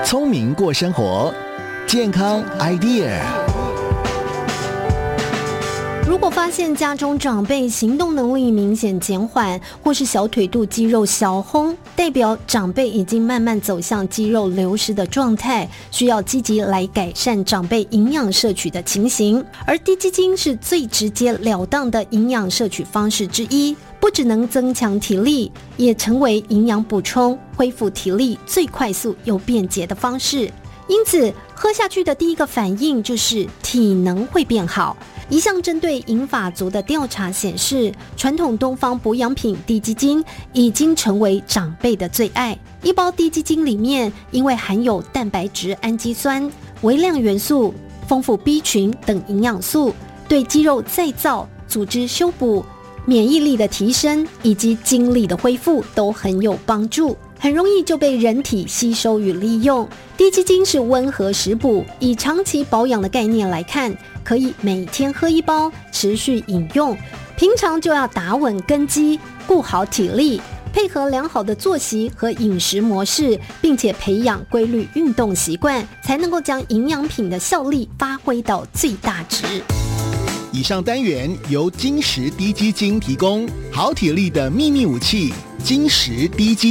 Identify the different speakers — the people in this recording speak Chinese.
Speaker 1: 聪明过生活，健康 idea。
Speaker 2: 如果发现家中长辈行动能力明显减缓，或是小腿肚肌肉小红，代表长辈已经慢慢走向肌肉流失的状态，需要积极来改善长辈营养摄取的情形。而滴鸡精是最直截了当的营养摄取方式之一，不只能增强体力，也成为营养补充、恢复体力最快速又便捷的方式。因此，喝下去的第一个反应就是体能会变好。一项针对银发族的调查显示，传统东方补养品滴鸡精已经成为长辈的最爱。一包滴鸡精里面，因为含有蛋白质、氨基酸、微量元素、丰富 B 群等营养素，对肌肉再造、组织修补、免疫力的提升以及精力的恢复都很有帮助，很容易就被人体吸收与利用。滴鸡精是温和食补，以长期保养的概念来看，可以每天喝一包，持续饮用。平常就要打稳根基，顾好体力，配合良好的作息和饮食模式，并且培养规律运动习惯，才能够将营养品的效力发挥到最大值。
Speaker 1: 以上单元由金石滴鸡精提供，好体力的秘密武器——金石滴鸡